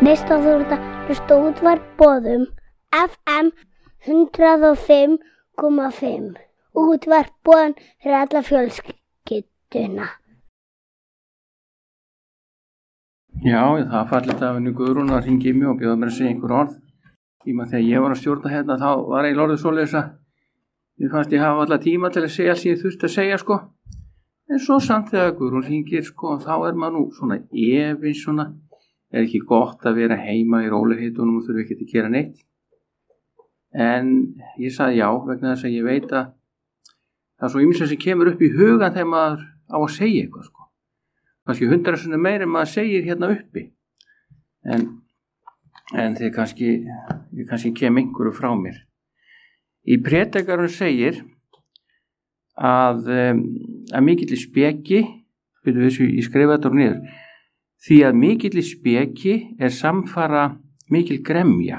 Hlustaðu á útvarp Boðum FM 105,5. Útvarp Boðum fyrir alla fjölskylduna. Já, það fallið af henni Guðrún að hringi í mig og bjóða mér að segja einhver orð. Þegar ég var að stjórna hérna þá var ég orðið svoleiðis að mér fannst ég hafa alla tíma til að segja allt sem ég þurfti að segja sko. En svo samt þegar Guðrún hringir sko, þá maður nú svona efins svona. Ekki gott að vera heima í rólegheitunum og þurfi ekki að gera neitt. En ég sagði já vegna þess að ég veit að það er svo ýmislegt sem kemur upp í hugan þegar maður á að segja eitthvað sko. Kannski 100 sinnum meira en maður segir hérna uppi. En þeir kannski kem einhverju frá mér. Í Prédikarinn segir að mikilli speki, ég skrifa þetta niður, því að mikilli speki samfara mikil gremja.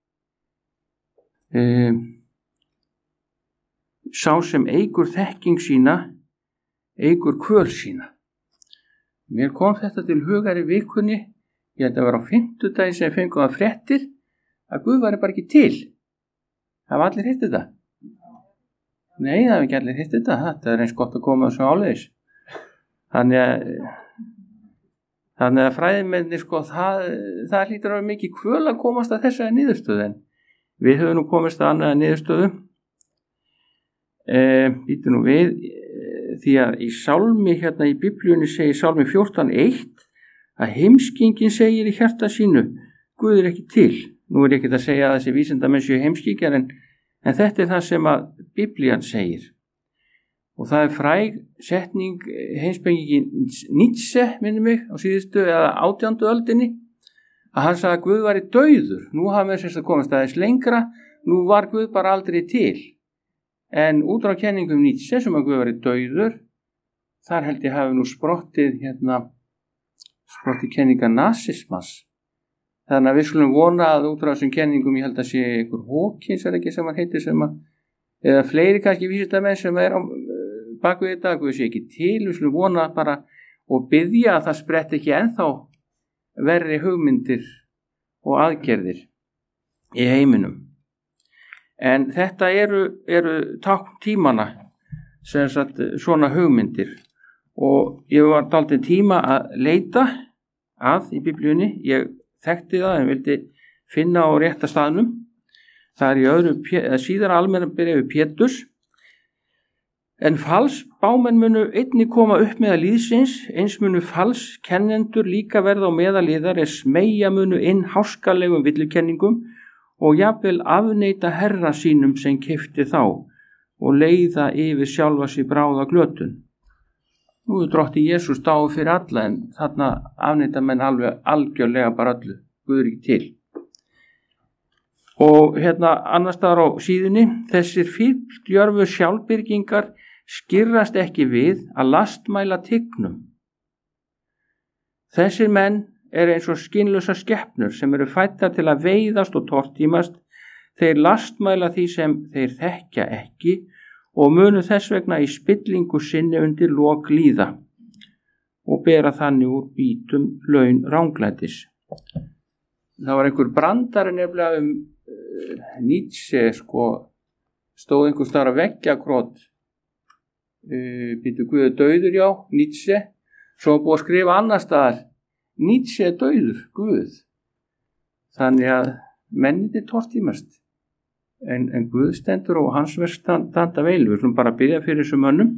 Sá sem eykur þekking sína, eykur kvöl sína. Mér kom þetta til hugar í vikunni, ég held að vera á 50 sem fengum að fréttir, að Guð væri bara ekki til. Það var allir hitt þetta. Nei, það var ekki allir hitt þetta. Þetta eins gott að koma þessu áleiðis. Þannig að fræðimennir sko, það hlýtur að vera mikið kvöl að komast að þessari niðurstöðu, en við höfum nú komist að annaða niðurstöðu. Býtu nú við, því að í sálmi hérna í Biblíunni segir sálmi 14:1 að heimskingin segir í hjarta sínu, Guð ekki til. Nú ég ekki að segja að þessi vísindamenn séu heimskingjar, en þetta það sem að Biblían segir. Og það fræg setning heimspekingin Nietzsche, minnir mig, á síðustu eða 18. öldinni, að hann sagði að Guð væri dauður. Nú hafa við sérst að komast aðeins lengra, nú var Guð bara aldrei til. En út frá kenningum Nietzsche sem að Guð væri dauður, þar held ég hafi nú sprottið kenninga nasismas. Þannig að við skulum vona að út frá þessum kenningum, ég held að sé einhver Hawkins ekki sem hann heitir, eða fleiri kannski vísindamenn sem á bakvið þetta, að Guð sé ekki til. Við skulum vona bara og biðja að það sprett ekki ennþá verri hugmyndir og aðgerðir í heiminum. En þetta eru tákn tímana, sem sagt svona hugmyndir. Og ég var dálítið tíma að leita að í Biblíunni. Ég þekkti það en vildi finna á rétta staðnum. Það í síðara almenna bréfi Péturs. En falsbámenn munu einnig koma upp meðal lýðsins, eins munu falskennendur líka verða á meðal liðar smeygja munu inn háskalegum villukenningum og jafnvel afneita herra sínum sem keypti þá og leiða yfir sjálfa sig bráða glötun. Nú drotti Jesús dáið fyrir alla, en þarna afneita menn alveg algjörlega bara öllu, Guð ekki til. Og hérna annars staðar á síðunni, þessir fífldjörfu sjálfbyrgingar skirrast ekki við að lastmæla tignum. Þessir menn eins og skynlausa skepnur sem eru fæddir til að veiðast og tortímast. Þeir lastmæla því sem þeir þekkja ekki og munu þess vegna í spillingu sinni undir lok líða og bera þannig úr bítum laun ranglætis. Það var einhver brandari nefnilega Nietzsche stóð einhver staðar að veggjakrót býtu Guð dauður, já, Nietzsche. Svo búið að skrifa annar staðar Nietzsche dauður, Guð. Þannig að mennirnir tortímast en Guð stendur og hans verð standa vel. Við ætlum bara að biðja fyrir þessum mönnum.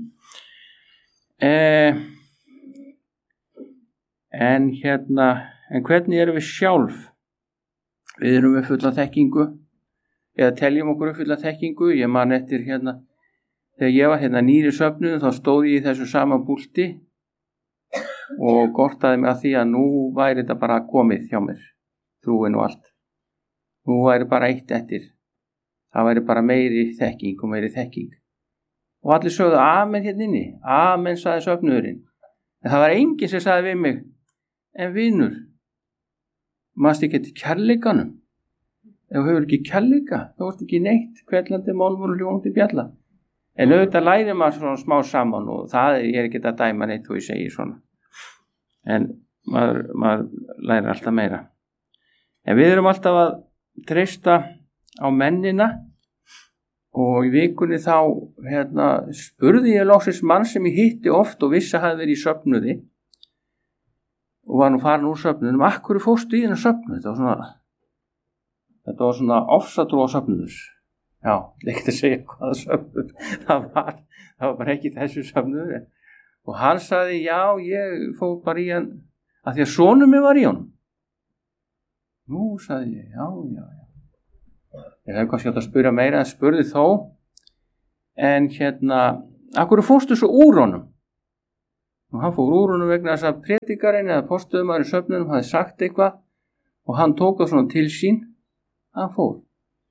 En hvernig erum við sjálf? Við erum við fulla þekkingu eða teljum okkur fulla þekkingu. Ég man eftir þegar ég var nýri söfnuðum, þá stóð ég í þessu sama búlti og gortaði mig að því að nú væri þetta bara komið hjá mér, trúin og allt. Nú væri bara eitt eftir. Það væri bara meiri þekking og meiri þekking. Og allir sögðu amen hérna inni. Amen, sagði söfnuðurinn. En það var enginn sem sagði við mig, en vinur, maður ekki til kærleikanum. Ef þú hefur ekki kærleika, þá ert ekki neitt, hverlandi málmur og hljóðandi bjalla. En auðvitað lærir maður svona smá saman og það er ekki að dæma neitt og ég segi svona. En maður lærir alltaf meira. En við erum alltaf að treysta á mennina og í vikunni þá spurði ég loksins mann sem ég hitti oft og vissi að hafði verið í söfnuði og var nú farin úr söfnuðum. Af hverju fórstu í þennan söfnuð? Þetta var svona ofsatrúa söfnuður. Já, ekkert að segja hvaða söfnuður. Það var bara ekki þessu söfnuður. Og hann sagði, já, ég fór bara í hann af því að sonur mig var í honum. Nú, sagði ég, já. Ég hef kannski átt að spyrja meira en spurði þó. En af hverju fórstu svo úr honum? Og hann fór úr honum vegna þess að predikarinn eða postuðumaður í söfnunum hafði sagt eitthvað og hann tók það svona til sín. Hann fór.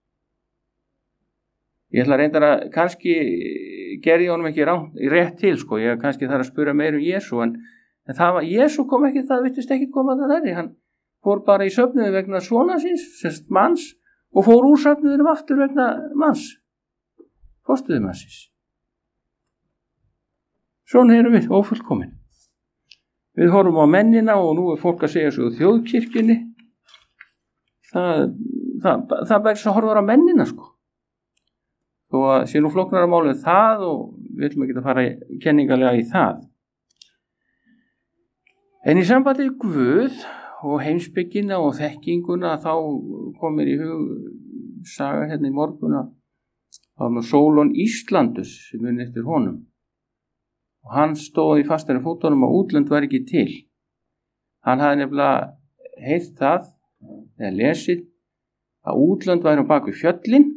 Ég ætla að reynda að kannski gerði honum ekki rétt til, sko. Ég kannski þarf að spyrja meira Jesú, en það var, Jesú kom ekki, það virtist ekki koma það nærri. Hann fór bara í söfnuðu vegna svona síns, sérst manns, og fór úr söfnuðunum aftur vegna manns, postuðumannsins. Svona erum við ófullkomin. Við horfum á mennina og nú er fólk að segja svo þjóðkirkjunni. Það bara þess að horfa á mennina, sko. Þó að sé nú flóknara málið það og við viljum ekki að fara kenningalega í það. En í sambandi Guð og heimspekina og þekkinguna þá komir í hug saga í morgun að það var Sólon Íslandus sem er eftir honum. Og hann stóð í fastari fótunum að útlönd var ekki til. Hann hafði nefnilega heyrt það, eða lesið, að útlönd væri á baku fjöllin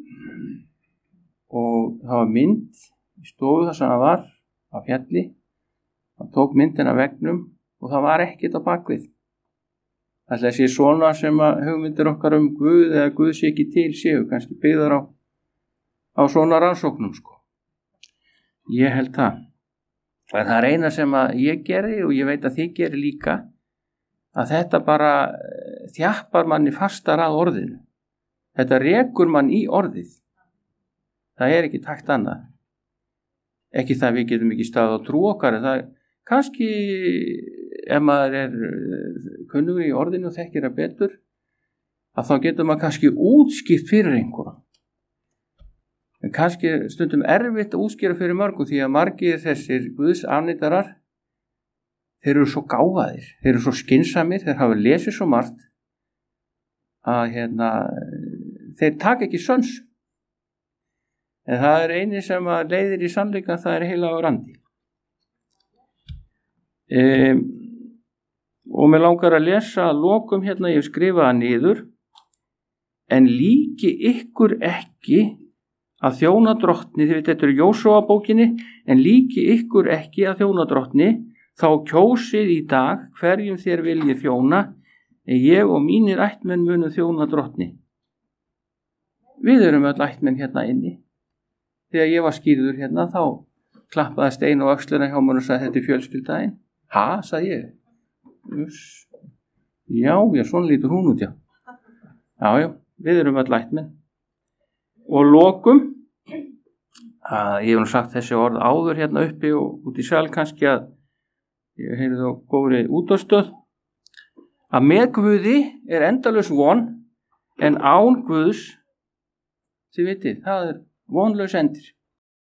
og það var mynd í stofu þar sem það var á fjalli. Hann tók myndina vegnum og það var ekkert á bakvið. Það sé svona sem að hugmyndir okkar Guð eða Guð sé ekki til séu, kannski byggðar á svona rannsóknum, sko. Ég held það. En það er eina sem að ég geri og ég veit að þið geri líka, að þetta bara þjappar manni fastar að orðinu. Þetta rekur mann í orðið. Það er ekki takt annað. Ekki það við getum ekki stað á trú okkar, en það kannski ef maður er kunnugur í orðinu og þekkir það betur, að þá getur maður kannski útskýrt fyrir einhverjum. En kannski stundum erfitt að útskýra fyrir mörgum því að margir þessir Guðs afneitarar, þeir eru svo gáfaðir, þeir eru svo skynsamir, þeir hafa lesið svo margt að þeir taka ekki söns. En það er eini sem að leiðir í sannleikann, það er heilagur andi. Og mér langar að lesa að lokum ég hef skrifað það niður. En líki ykkur ekki að þjóna drottni, þið veit þetta er Jósúa bókinni, en líki ykkur ekki að þjóna drottni, þá kjósið í dag hverjum þér viljið þjóna, en ég og mínir ættmenn munum þjóna drottni. Við erum öll ættmenn inni. Þegar ég var skýrður þá klappaði stein og öxlina hjá mér og sagði þetta er fjölskyldaðinn. Ha, sagði ég. Já, svona lítur hún út, já. Já, við erum öll ættmenn. Og lokum, ég hef nú sagt þessi orð áður uppi og út í sal kannski að ég heyrði á góðri útastöð, að með Guði er endalaus von, en án Guðs, þið vitið, það er vonlaus endir.